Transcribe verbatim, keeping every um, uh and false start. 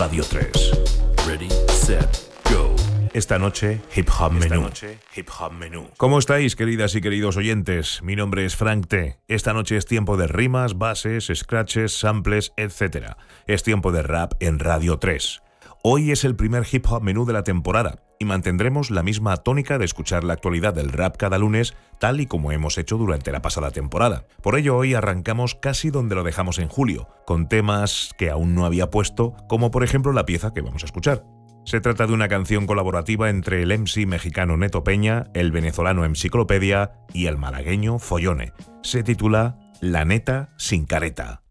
Radio tres. Ready, set, go. Esta noche, Hip Hop Menú. Esta noche, Hip Hop Menú. ¿Cómo estáis, queridas y queridos oyentes? Mi nombre es Frank T. Esta noche es tiempo de rimas, bases, scratches, samples, etcétera. Es tiempo de rap en Radio tres. Hoy es el primer Hip Hop Menú de la temporada y mantendremos la misma tónica de escuchar la actualidad del rap cada lunes, tal y como hemos hecho durante la pasada temporada. Por ello, hoy arrancamos casi donde lo dejamos en julio, con temas que aún no había puesto, como por ejemplo la pieza que vamos a escuchar. Se trata de una canción colaborativa entre el M C mexicano Neto Peña, el venezolano Enciclopedia y el malagueño Follone. Se titula La Neta sin Careta.